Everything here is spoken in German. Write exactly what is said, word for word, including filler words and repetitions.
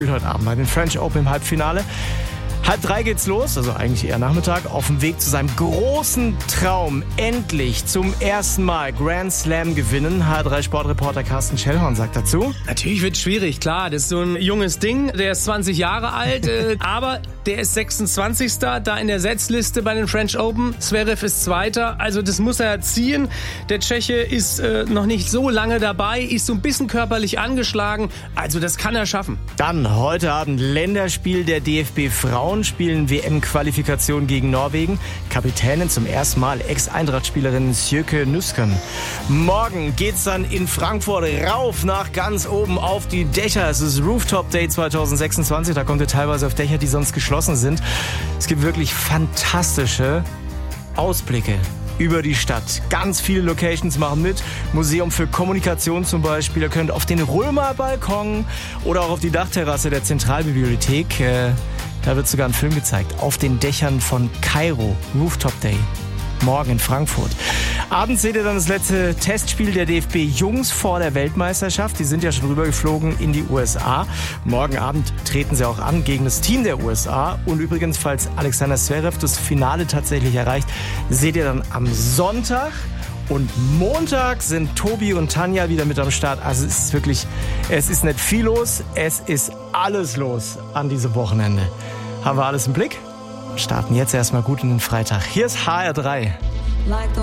spielt heute Abend bei den French Open im Halbfinale. Halb drei geht's los, also eigentlich eher Nachmittag, auf dem Weg zu seinem großen Traum, endlich zum ersten Mal Grand Slam gewinnen. H drei Sportreporter Carsten Schellhorn sagt dazu: Natürlich wird es schwierig, klar, das ist so ein junges Ding, der ist zwanzig Jahre alt, äh, aber der ist sechsundzwanzigster da in der Setzliste bei den French Open. Zverev ist Zweiter, also das muss er ziehen. Der Tscheche ist äh, noch nicht so lange dabei, ist so ein bisschen körperlich angeschlagen, also das kann er schaffen. Dann heute Abend Länderspiel der D F B Frauen, spielen W M-Qualifikation gegen Norwegen. Kapitänin zum ersten Mal, Ex-Eintracht-Spielerin Sjöke Nüsken. Morgen geht's dann in Frankfurt rauf nach ganz oben auf die Dächer. Es ist Rooftop Day zwanzig sechsundzwanzig, da kommt ihr teilweise auf Dächer, die sonst geschlossen sind. Es gibt wirklich fantastische Ausblicke über die Stadt. Ganz viele Locations machen mit. Museum für Kommunikation zum Beispiel. Ihr könnt auf den Römer-Balkon oder auch auf die Dachterrasse der Zentralbibliothek. Äh, da wird sogar ein Film gezeigt. Auf den Dächern von Kairo. Rooftop Day. Morgen in Frankfurt. Abends seht ihr dann das letzte Testspiel der D F B-Jungs vor der Weltmeisterschaft. Die sind ja schon rübergeflogen in die U S A. Morgen Abend treten sie auch an gegen das Team der U S A. Und übrigens, falls Alexander Zverev das Finale tatsächlich erreicht, seht ihr dann am Sonntag. Und Montag sind Tobi und Tanja wieder mit am Start. Also es ist wirklich, es ist nicht viel los, es ist alles los an diesem Wochenende. Haben wir alles im Blick? Starten jetzt erstmal gut in den Freitag. Hier ist H R drei.